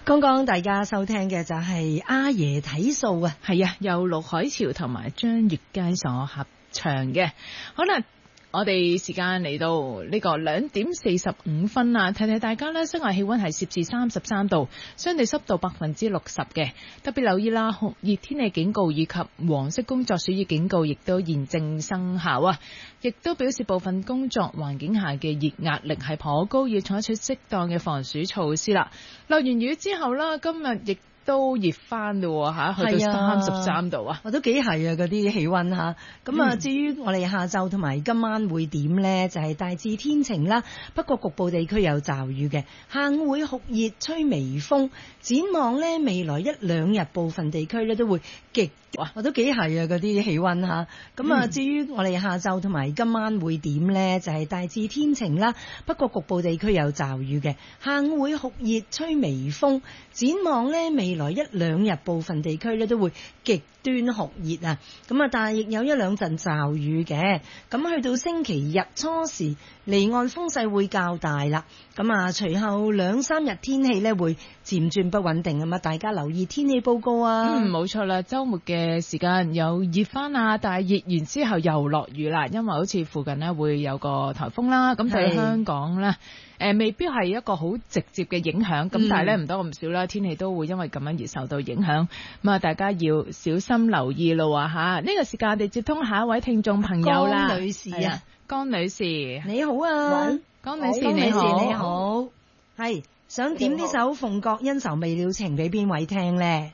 剛剛大家收聽嘅就係阿爺睇數啊， 係啊，由陸海潮同埋張月佳所合唱嘅。好啦，我哋時間嚟到呢個2:45啦，提提大家呢，室外氣溫係攝氏33度，相對濕度60%嘅，特別留意啦，酷熱天氣警告以及黃色工作暑熱警告亦都現正生效啊，亦都表示部分工作環境下嘅熱壓力係頗高，要採取適當嘅防暑措施啦。落完雨之後啦，今日亦都熱翻咯吓，去到33度啊！ 我都幾係啊，嗰啲氣溫吓。咁啊，至於我哋下晝同埋今晚會點呢？就係大致天晴啦，不過局部地區有驟雨嘅。下午會酷熱，吹微風。展望呢，未來1、2日部分地區呢都會極，我都幾係啊，嗰啲氣溫吓。咁啊，至於我哋下晝同埋今晚會點呢？就係大致天晴啦，不過局部地區有驟雨嘅。下午會酷熱，吹微風。展望呢，未來1、2日部分地區呢都會極端酷熱啊！咁啊，但係亦有1、2陣驟雨嘅。咁去到星期日初時，離岸風勢會較大啦。咁啊，隨後2、3日天氣呢會漸轉不穩定啊嘛，大家留意天氣報告啊。 冇錯啦，週末嘅時間有熱翻啊，但係熱完之後又落雨啦，因為好似附近呢會有個颱風啦，咁對香港呢，未必係一個好直接嘅影響，咁但係咧唔多唔少啦，天氣都會因為咁樣而受到影響，咁啊大家要小心留意咯吓。呢個時間我哋接通下一位聽眾朋友啦， 江女士啊， 江女士你好啊， 江女士你好， 你好，係想點呢首《鳳閣恩仇未了情》俾邊位聽咧？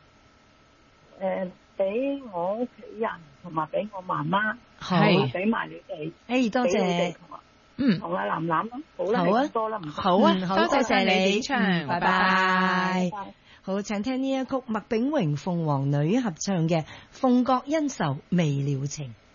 俾我屋企人同埋俾我媽媽， 係俾埋你哋， 多謝。 同阿楠楠咯，好啦， 好啊， 多啦， 好啊，多謝你唱，拜拜。 好，請聽呢一曲麥炳榮鳳凰女合唱嘅《鳳閣恩仇未了情》。